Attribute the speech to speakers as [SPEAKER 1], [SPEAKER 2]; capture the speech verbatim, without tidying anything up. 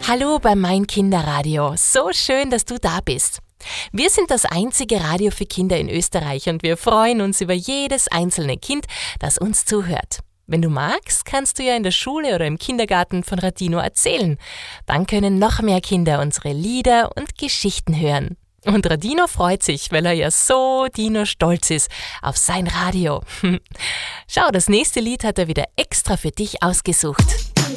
[SPEAKER 1] Hallo bei Mein Kinderradio. So schön, dass du da bist. Wir sind das einzige Radio für Kinder in Österreich und wir freuen uns über jedes einzelne Kind, das uns zuhört. Wenn du magst, kannst du ja in der Schule oder im Kindergarten von Radino erzählen. Dann können noch mehr Kinder unsere Lieder und Geschichten hören. Und Radino freut sich, weil er ja so Dino stolz ist auf sein Radio. Schau, das nächste Lied hat er wieder extra für dich ausgesucht.